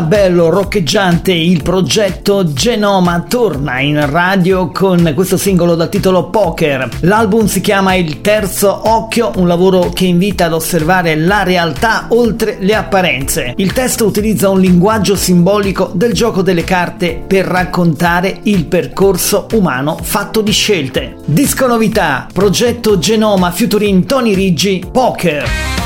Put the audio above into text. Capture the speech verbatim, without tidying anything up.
Bello, roccheggiante, il progetto Genoma torna in radio con questo singolo dal titolo Poker. L'album si chiama Il Terzo Occhio, un lavoro che invita ad osservare la realtà oltre le apparenze. Il testo utilizza un linguaggio simbolico del gioco delle carte per raccontare il percorso umano fatto di scelte. Disco novità, progetto Genoma featuring Tony Riggi, Poker.